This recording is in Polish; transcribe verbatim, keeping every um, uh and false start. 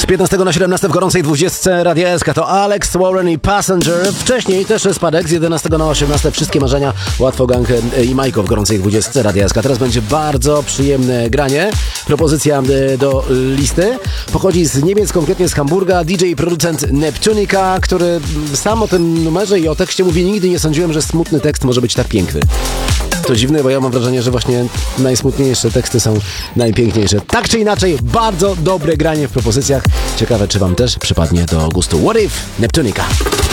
piętnastego na siedemnaste w gorącej dwudziestce Radia S K to Alex Warren i Passenger. Wcześniej też spadek z jedenastego na osiemnaste Wszystkie marzenia, Łatwo Gang i Majko w gorącej dwudziestce Radia S K. Teraz będzie bardzo przyjemne granie. Propozycja do listy pochodzi z Niemiec, konkretnie z Hamburga. D J i producent Neptunica, który sam o tym numerze i o tekście mówi: nigdy nie sądziłem, że smutny tekst może być tak piękny. To dziwne, bo ja mam wrażenie, że właśnie najsmutniejsze teksty są najpiękniejsze. Tak czy inaczej, bardzo dobre granie w propozycjach. Ciekawe, czy wam też przypadnie do gustu. What If? Neptunica.